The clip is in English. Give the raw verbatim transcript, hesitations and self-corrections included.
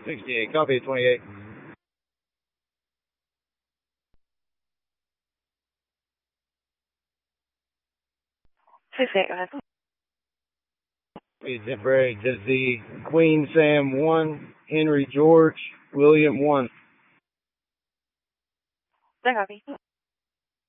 sixty-eight, copy, twenty-eight. sixty-eight, go ahead. Temporary, does the Queen Sam one, Henry George, William one. Then copy.